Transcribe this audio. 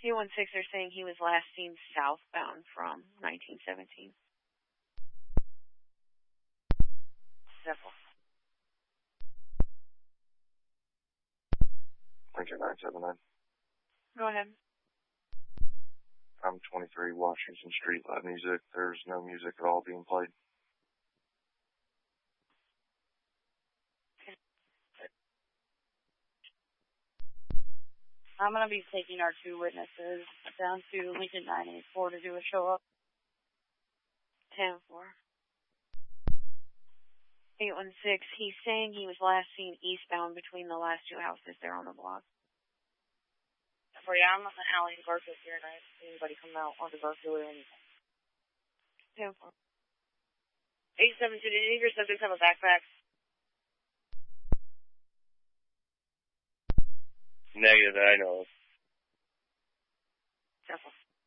216 are saying he was last seen southbound from 1917. Simple. Lincoln 979. Go ahead. I'm 23 Washington Street, live music. There's no music at all being played. I'm going to be taking our 2 witnesses down to Lincoln 984 to do a show up. 10-4. 816, he's saying he was last seen eastbound between the last 2 houses there on the block. For you, I'm on the alley in Garfield here, and I haven't seen anybody come out onto Garfield or anything. 10-4. 872, did any of your subjects have a backpack? Negative that I know of. 10-4.